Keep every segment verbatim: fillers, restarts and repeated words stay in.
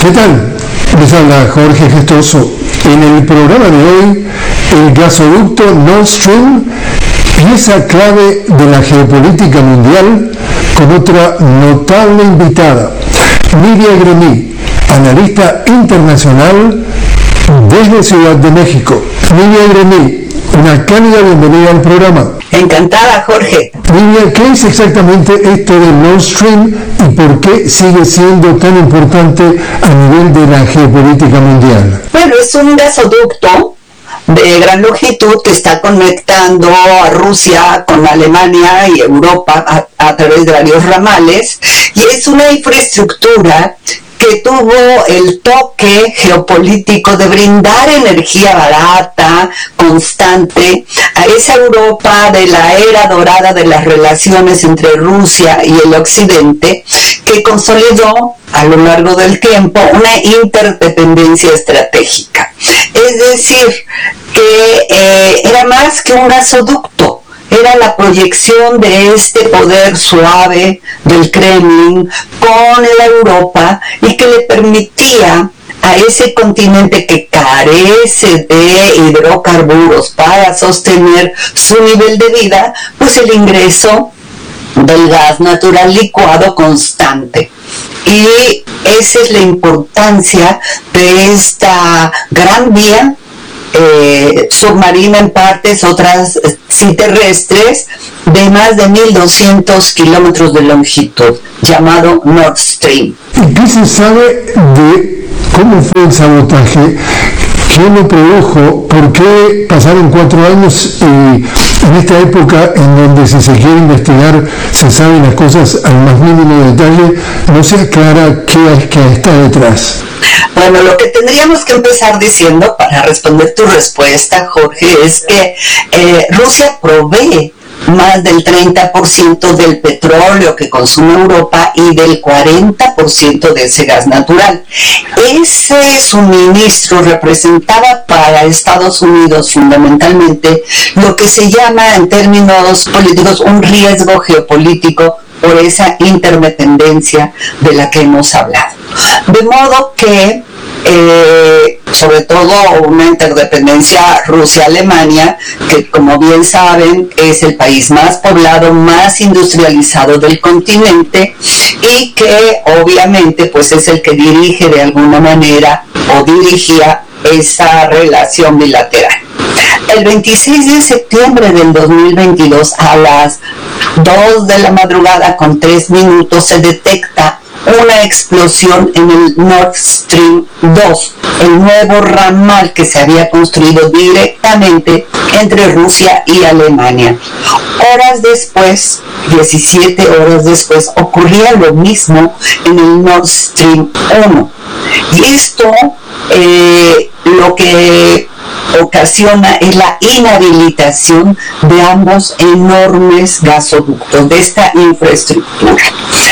¿Qué tal? Les habla Jorge Gestoso. En el programa de hoy, el gasoducto Nord Stream, pieza clave de la geopolítica mundial, con otra notable invitada, Nidia Greny, analista internacional desde Ciudad de México. Nidia Greny, una cálida bienvenida al programa. Encantada, Jorge. Nidia, ¿qué es exactamente esto de Nord Stream y por qué sigue siendo tan importante a nivel de la geopolítica mundial? Bueno, es un gasoducto de gran longitud que está conectando a Rusia con Alemania y Europa a, a través de varios ramales, y es una infraestructura que tuvo el toque geopolítico de brindar energía barata, constante, a esa Europa de la era dorada de las relaciones entre Rusia y el Occidente, que consolidó a lo largo del tiempo una interdependencia estratégica. Es decir, que eh, era más que un gasoducto. Era la proyección de este poder suave del Kremlin con la Europa, y que le permitía a ese continente que carece de hidrocarburos para sostener su nivel de vida, pues el ingreso del gas natural licuado constante. Y esa es la importancia de esta gran vía Eh, submarina en partes, otras sí terrestres, de más de mil doscientos kilómetros de longitud, llamado Nord Stream. ¿Y qué se sabe de cómo fue el sabotaje? ¿Quién lo produjo? ¿Por qué pasaron cuatro años y en esta época en donde si se quiere investigar se saben las cosas al más mínimo detalle, no se aclara qué es que está detrás? Bueno, lo que tendríamos que empezar diciendo para responder tu respuesta, Jorge, es que eh, Rusia provee más del treinta por ciento del petróleo que consume Europa y del cuarenta por ciento de ese gas natural. Ese suministro representaba para Estados Unidos fundamentalmente lo que se llama en términos políticos un riesgo geopolítico por esa interdependencia de la que hemos hablado. De modo que Eh, sobre todo una interdependencia Rusia-Alemania, que como bien saben es el país más poblado, más industrializado del continente, y que obviamente pues es el que dirige de alguna manera o dirigía esa relación bilateral. El veintiséis de septiembre del dos mil veintidós a las dos de la madrugada con tres minutos se detecta una explosión en el Nord Stream dos, el nuevo ramal que se había construido directamente entre Rusia y Alemania. Horas después, diecisiete horas después, ocurría lo mismo en el Nord Stream uno. Y esto eh, lo que ocasiona es la inhabilitación de ambos enormes gasoductos, de esta infraestructura.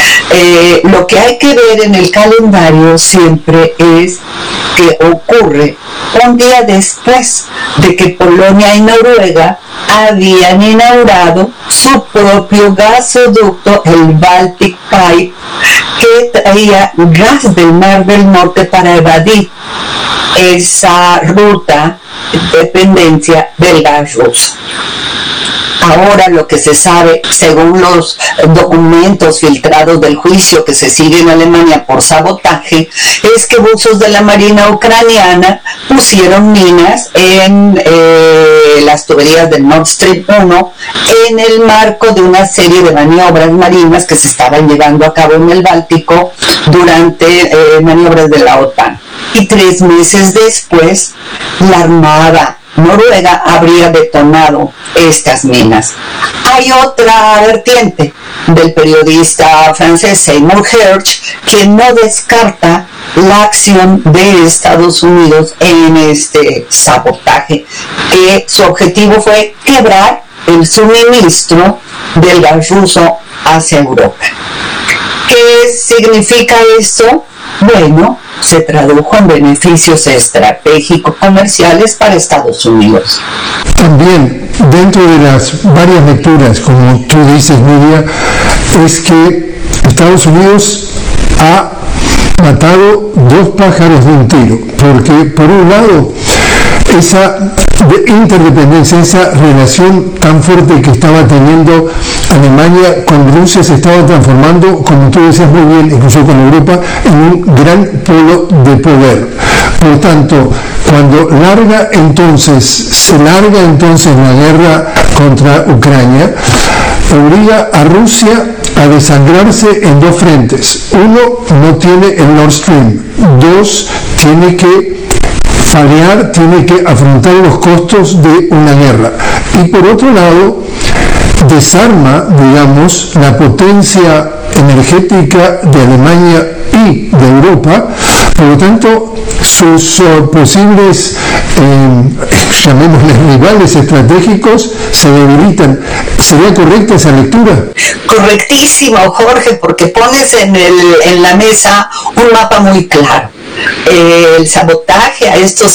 Eh, lo que hay que ver en el calendario siempre es que ocurre un día después de que Polonia y Noruega habían inaugurado su propio gasoducto, el Baltic Pipe, que traía gas del Mar del Norte para evadir esa ruta de dependencia del gas ruso. Ahora lo que se sabe, según los documentos filtrados del juicio que se sigue en Alemania por sabotaje, es que buzos de la Marina ucraniana pusieron minas en eh, las tuberías del Nord Stream uno en el marco de una serie de maniobras marinas que se estaban llevando a cabo en el Báltico durante eh, maniobras de la OTAN. Y tres meses después, la Armada Noruega habría detonado estas minas. Hay otra vertiente del periodista francés Seymour Hersh, que no descarta la acción de Estados Unidos en este sabotaje, que su objetivo fue quebrar el suministro del gas ruso hacia Europa. ¿Qué significa esto? Bueno, se tradujo en beneficios estratégicos comerciales para Estados Unidos. También, dentro de las varias lecturas, como tú dices, Nidia, es que Estados Unidos ha matado dos pájaros de un tiro, porque por un lado esa interdependencia, esa relación tan fuerte que estaba teniendo Alemania con Rusia se estaba transformando, como tú decías muy bien, incluso con Europa, en un gran polo de poder. Por tanto, cuando larga entonces, se larga entonces la guerra contra Ucrania, obliga a Rusia a desangrarse en dos frentes. Uno, no tiene el Nord Stream. Dos, tiene que fallar, tiene que afrontar los costos de una guerra. Y por otro lado, desarma, digamos, la potencia energética de Alemania y de Europa. Por lo tanto, sus uh, posibles, eh, llamémosles rivales estratégicos, se debilitan. ¿Sería correcta esa lectura? Correctísimo, Jorge, porque pones en, el, en la mesa un mapa muy claro. Eh, el sabotaje a estos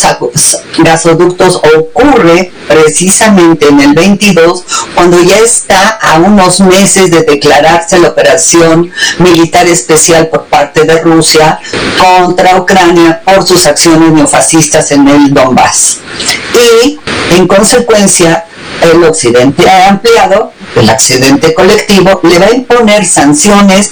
gasoductos ocurre precisamente en el veintidós, cuando ya está a unos meses de declararse la operación militar especial por parte de Rusia contra Ucrania por sus acciones neofascistas en el Donbass. Y en consecuencia, el Occidente ha ampliado, el Occidente colectivo le va a imponer sanciones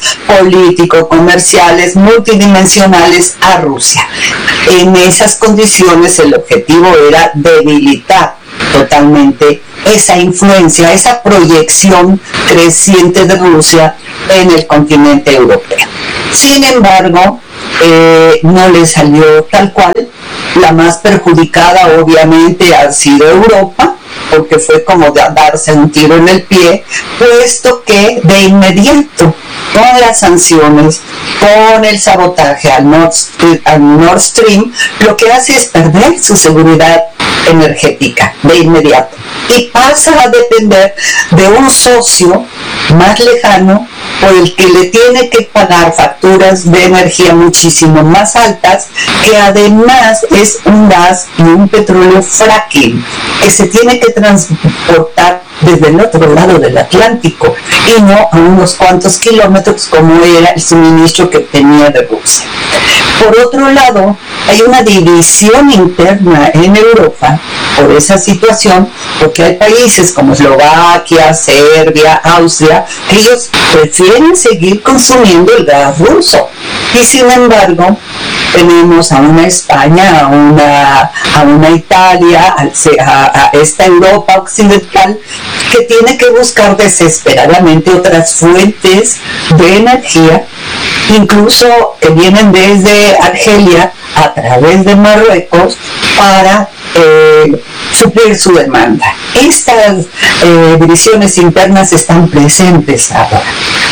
político-comerciales multidimensionales a Rusia. En esas condiciones el objetivo era debilitar totalmente esa influencia, esa proyección creciente de Rusia en el continente europeo. Sin embargo, eh, no le salió tal cual. La más perjudicada obviamente ha sido Europa, porque fue como de darse un tiro en el pie, puesto que de inmediato, con las sanciones, con el sabotaje al Nord Stream, al Nord Stream, lo que hace es perder su seguridad energética de inmediato y pasa a depender de un socio más lejano por el que le tiene que pagar facturas de energía muchísimo más altas, que además es un gas y un petróleo fracking que se tiene que transportar desde el otro lado del Atlántico y no a unos cuantos kilómetros como era el suministro que tenía de Rusia. Por otro lado, hay una división interna en Europa por esa situación, porque hay países como Eslovaquia, Serbia, Austria, que ellos prefieren seguir consumiendo el gas ruso. Y sin embargo, tenemos a una España, a una, a una Italia, a, a esta Europa occidental, que tiene que buscar desesperadamente otras fuentes de energía, incluso que vienen desde Argelia a través de Marruecos, para eh, suplir su demanda. Estas eh, divisiones internas están presentes ahora.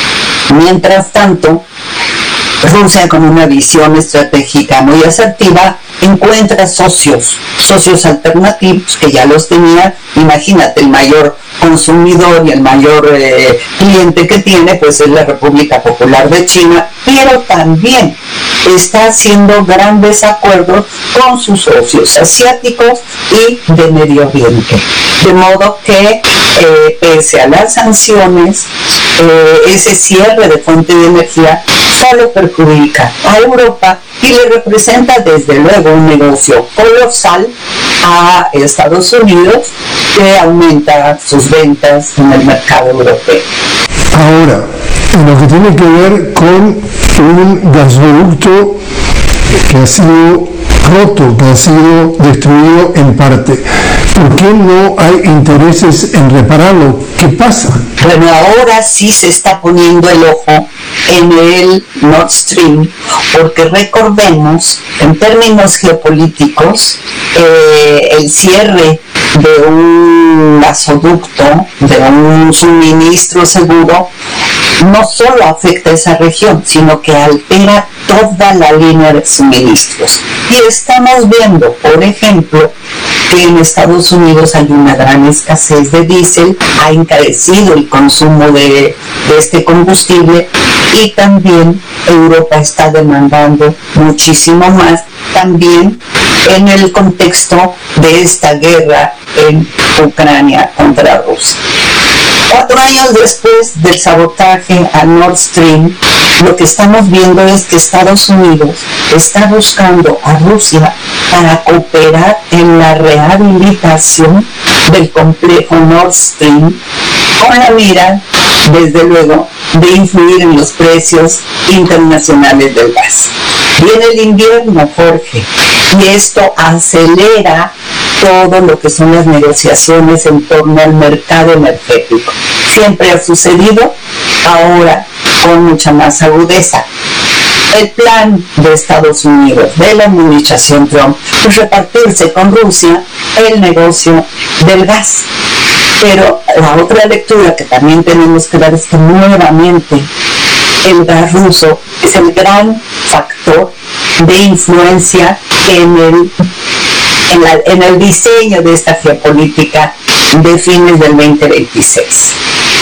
Mientras tanto, Rusia, con una visión estratégica muy asertiva, encuentra socios, socios alternativos que ya los tenía. Imagínate, el mayor consumidor y el mayor eh, cliente que tiene, pues es la República Popular de China, pero también está haciendo grandes acuerdos con sus socios asiáticos y de Medio Oriente. De modo que, eh, pese a las sanciones, eh, ese cierre de fuente de energía solo perjudica a Europa y le representa desde luego un negocio colosal a Estados Unidos, que aumenta sus ventas en el mercado europeo. Ahora, en lo que tiene que ver con un gasoducto que ha sido roto, que ha sido destruido en parte, ¿por qué no hay intereses en repararlo? ¿Qué pasa? Bueno, ahora sí se está poniendo el ojo en el Nord Stream, porque recordemos, en términos geopolíticos, eh, el cierre de un gasoducto, de un suministro seguro, no solo afecta a esa región, sino que altera toda la línea de suministros. Y estamos viendo, por ejemplo, que en Estados Unidos hay una gran escasez de diésel, ha encarecido el consumo de, de este combustible, y también Europa está demandando muchísimo más, también en el contexto de esta guerra en Ucrania contra Rusia. Cuatro años después del sabotaje a Nord Stream, lo que estamos viendo es que Estados Unidos está buscando a Rusia para cooperar en la rehabilitación del complejo Nord Stream, con la mira, desde luego, de influir en los precios internacionales del gas. Viene el invierno, Jorge, y esto acelera todo lo que son las negociaciones en torno al mercado energético. Siempre ha sucedido, ahora con mucha más agudeza. El plan de Estados Unidos, de la administración Trump, es repartirse con Rusia el negocio del gas. Pero la otra lectura que también tenemos que dar es que nuevamente el gas ruso es el gran factor de influencia en el, en, la, en el diseño de esta geopolítica de fines del veinte veintiséis.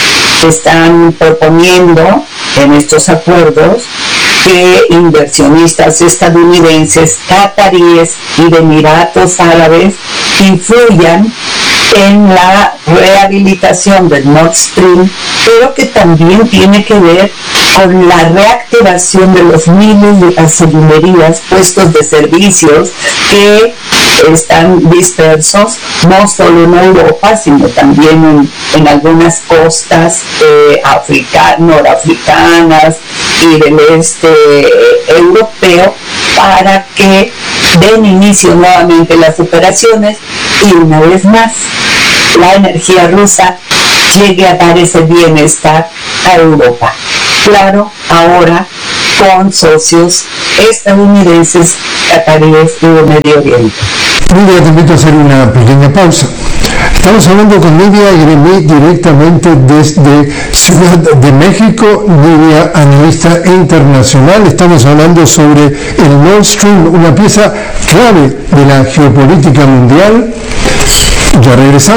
Están proponiendo en estos acuerdos que inversionistas estadounidenses, cataríes y de Emiratos Árabes influyan en la rehabilitación del Nord Stream, pero que también tiene que ver con la reactivación de los miles de gasolinerías, puestos de servicios que están dispersos no solo en Europa, sino también en, en algunas costas eh, africa, norafricanas y del este europeo, para que den inicio nuevamente las operaciones y una vez más la energía rusa llegue a dar ese bienestar a Europa. Claro, ahora con socios estadounidenses, cataríes y de Medio Oriente. Lidia, te invito a hacer una pequeña pausa. Estamos hablando con Lidia Gremé directamente desde Ciudad de México. Lidia, analista internacional. Estamos hablando sobre el Nord Stream, una pieza clave de la geopolítica mundial. Ya regresamos.